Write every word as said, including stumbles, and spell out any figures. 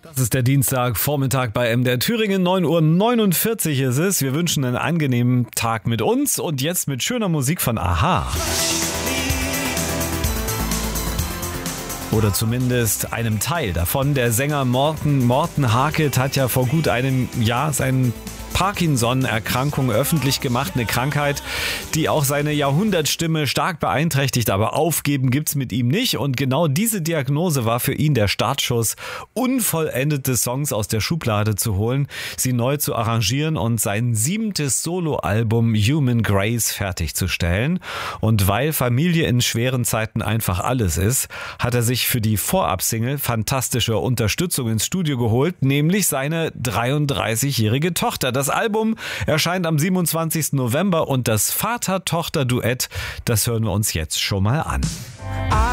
Das ist der Dienstagvormittag bei M D R Thüringen, neun Uhr neunundvierzig ist es. Wir wünschen einen angenehmen Tag mit uns und jetzt mit schöner Musik von a-ha. Oder zumindest einem Teil davon. Der Sänger Morten, Morten Harket hat ja vor gut einem Jahr seinen Parkinson-Erkrankung öffentlich gemacht. Eine Krankheit, die auch seine Jahrhundertstimme stark beeinträchtigt. Aber aufgeben gibt's mit ihm nicht. Und genau diese Diagnose war für ihn der Startschuss, unvollendete Songs aus der Schublade zu holen, sie neu zu arrangieren und sein siebtes Soloalbum Human Grace fertigzustellen. Und weil Familie in schweren Zeiten einfach alles ist, hat er sich für die Vorabsingle fantastische Unterstützung ins Studio geholt, nämlich seine dreiunddreißigjährige Tochter. Das Album erscheint am siebenundzwanzigsten November und das Vater-Tochter-Duett, das hören wir uns jetzt schon mal an.